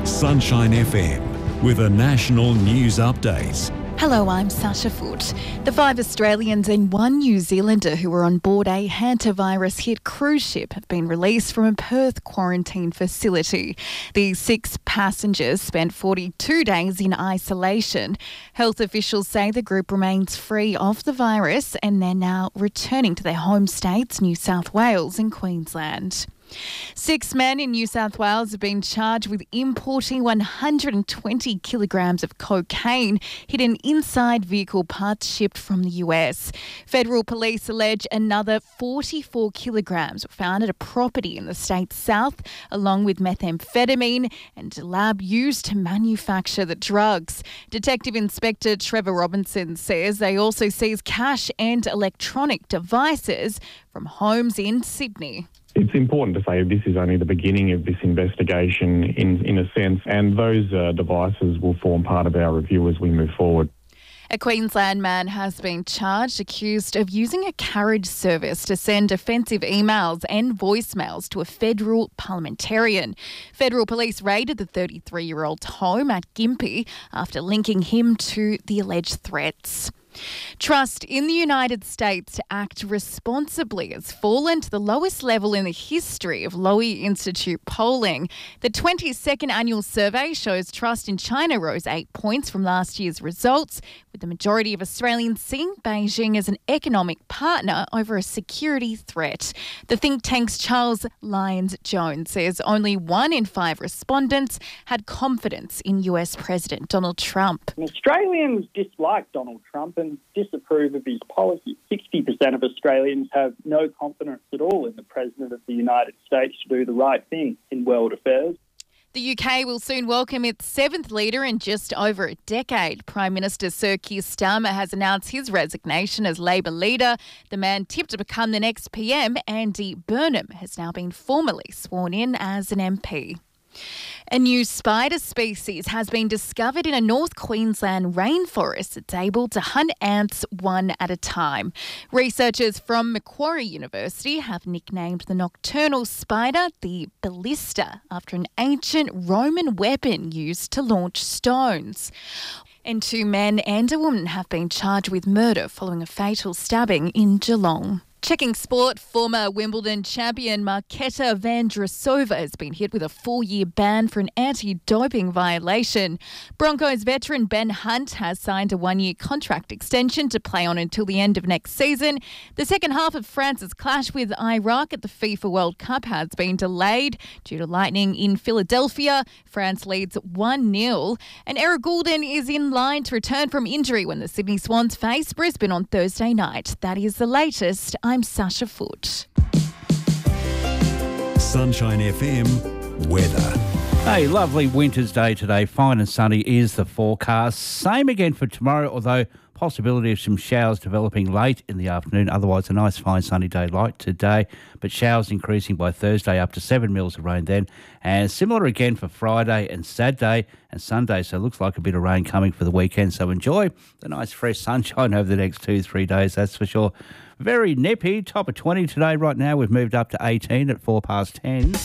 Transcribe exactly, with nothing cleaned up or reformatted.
Sunshine F M with a national news update. Hello, I'm Sasha Foote. The five Australians and one New Zealander who were on board a hantavirus-hit cruise ship have been released from a Perth quarantine facility. The six passengers spent forty-two days in isolation. Health officials say the group remains free of the virus and they're now returning to their home states, New South Wales and Queensland. Six men in New South Wales have been charged with importing one hundred twenty kilograms of cocaine hidden inside vehicle parts shipped from the U S. Federal police allege another forty-four kilograms were found at a property in the state's south, along with methamphetamine and a lab used to manufacture the drugs. Detective Inspector Trevor Robinson says they also seized cash and electronic devices from homes in Sydney. It's important to say this is only the beginning of this investigation in, in a sense, and those uh, devices will form part of our review as we move forward. A Queensland man has been charged, accused of using a carriage service to send offensive emails and voicemails to a federal parliamentarian. Federal police raided the thirty-three-year-old's home at Gympie after linking him to the alleged threats. Trust in the United States to act responsibly has fallen to the lowest level in the history of Lowy Institute polling. The twenty-second annual survey shows trust in China rose eight points from last year's results, with the majority of Australians seeing Beijing as an economic partner over a security threat. The think tank's Charles Lyons-Jones says only one in five respondents had confidence in U S President Donald Trump. Australians dislike Donald Trump and disapprove of his policies. sixty percent of Australians have no confidence at all in the President of the United States to do the right thing in world affairs. The U K will soon welcome its seventh leader in just over a decade. Prime Minister Sir Keir Starmer has announced his resignation as Labor leader. The man tipped to become the next P M, Andy Burnham, has now been formally sworn in as an M P. A new spider species has been discovered in a North Queensland rainforest. It's able to hunt ants one at a time. Researchers from Macquarie University have nicknamed the nocturnal spider the ballista after an ancient Roman weapon used to launch stones. And two men and a woman have been charged with murder following a fatal stabbing in Geelong. Checking sport, former Wimbledon champion Marketa Vandrousova has been hit with a four-year ban for an anti-doping violation. Broncos veteran Ben Hunt has signed a one-year contract extension to play on until the end of next season. The second half of France's clash with Iraq at the FIFA World Cup has been delayed due to lightning in Philadelphia. France leads one nil. And Eric Goulden is in line to return from injury when the Sydney Swans face Brisbane on Thursday night. That is the latest. I'm Sasha Foote. Sunshine F M weather. Hey, lovely winter's day today. Fine and sunny is the forecast. Same again for tomorrow, although possibility of some showers developing late in the afternoon. Otherwise, a nice, fine, sunny day like today. But showers increasing by Thursday up to seven mils of rain then. And similar again for Friday and Saturday and Sunday. So it looks like a bit of rain coming for the weekend. So enjoy the nice, fresh sunshine over the next two, three days. That's for sure. Very nippy. Top of twenty today right now. We've moved up to eighteen at four past ten.